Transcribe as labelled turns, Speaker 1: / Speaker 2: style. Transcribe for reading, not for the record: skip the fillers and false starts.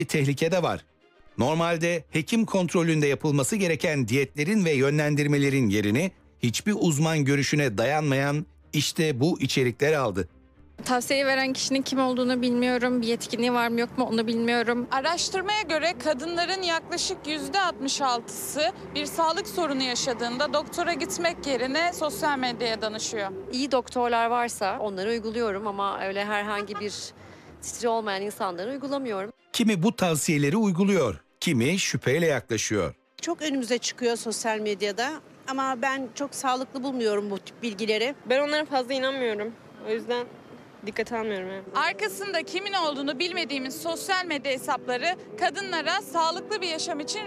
Speaker 1: tehlike de var. Normalde hekim kontrolünde yapılması gereken diyetlerin ve yönlendirmelerin yerini hiçbir uzman görüşüne dayanmayan işte bu içerikler aldı.
Speaker 2: Tavsiyeyi veren kişinin kim olduğunu bilmiyorum. Bir yetkinliği var mı yok mu onu bilmiyorum.
Speaker 3: Araştırmaya göre kadınların yaklaşık %66'sı bir sağlık sorunu yaşadığında doktora gitmek yerine sosyal medyaya danışıyor.
Speaker 4: İyi doktorlar varsa onları uyguluyorum ama öyle herhangi bir titri olmayan insanları uygulamıyorum.
Speaker 1: Kimi bu tavsiyeleri uyguluyor, kimi şüpheyle yaklaşıyor.
Speaker 5: Çok önümüze çıkıyor sosyal medyada ama ben çok sağlıklı bulmuyorum bu tip bilgileri.
Speaker 6: Ben onlara fazla inanmıyorum. O yüzden dikkate almıyorum yani.
Speaker 3: Arkasında kimin olduğunu bilmediğimiz sosyal medya hesapları kadınlara sağlıklı bir yaşam için